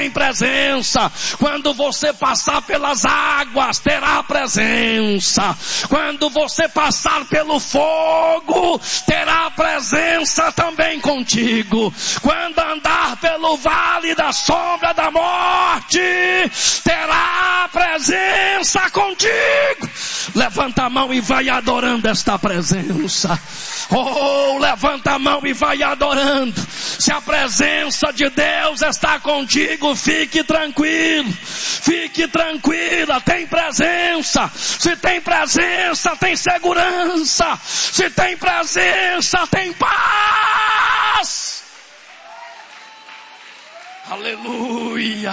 tem presença. Quando você passar pelas águas, terá presença. Quando você passar pelo fogo, terá presença também contigo. Quando andar pelo vale da sombra da morte, terá presença contigo. Levanta a mão e vai adorando esta presença. Oh, levanta a mão e vai adorando. Se a presença de Deus está contigo, fique tranquilo, fique tranquila, tem presença. Se tem presença, tem segurança. Se tem presença, tem paz. Aleluia.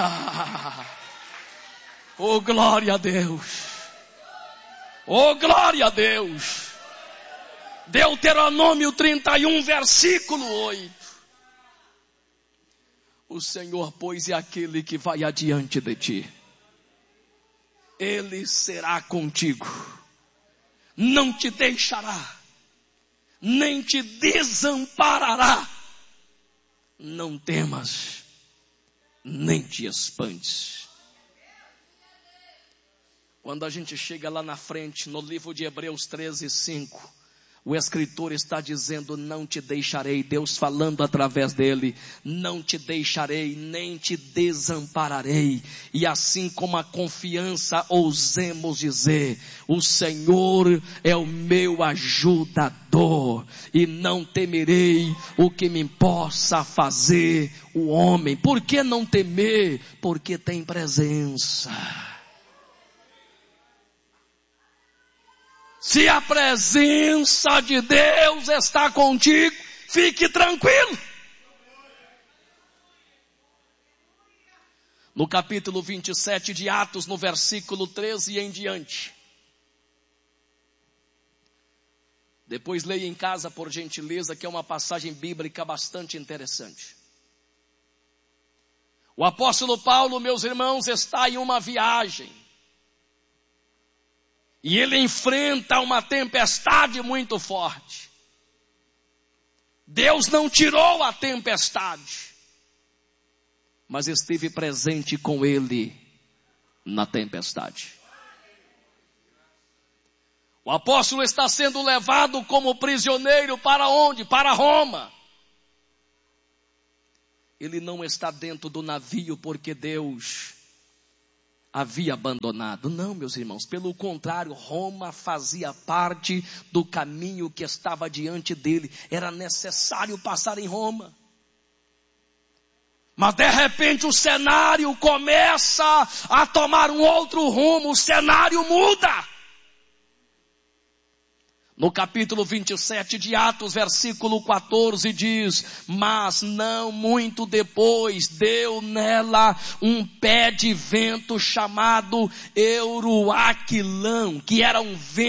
Oh, glória a Deus. Oh, glória a Deus. Deuteronômio 31, versículo 8. O Senhor, pois, é aquele que vai adiante de ti. Ele será contigo. Não te deixará, nem te desamparará. Não temas, nem te espantes. Quando a gente chega lá na frente, no livro de Hebreus 13:5, o escritor está dizendo, não te deixarei, Deus falando através dele, não te deixarei, nem te desampararei. E assim como a confiança, ousemos dizer, o Senhor é o meu ajudador, e não temerei o que me possa fazer o homem. Por que não temer? Porque tem presença. Se a presença de Deus está contigo, fique tranquilo. No capítulo 27 de Atos, no versículo 13 e em diante. Depois leia em casa, por gentileza, que é uma passagem bíblica bastante interessante. O apóstolo Paulo, meus irmãos, está em uma viagem. E ele enfrenta uma tempestade muito forte. Deus não tirou a tempestade, mas esteve presente com ele na tempestade. O apóstolo está sendo levado como prisioneiro para onde? Para Roma. Ele não está dentro do navio porque Deus havia abandonado. Não, meus irmãos, pelo contrário, Roma fazia parte do caminho que estava diante dele. Era necessário passar em Roma. Mas de repente o cenário começa a tomar um outro rumo, o cenário muda. No capítulo 27 de Atos, versículo 14 diz, mas não muito depois deu nela um pé de vento chamado Euroaquilão, que era um vento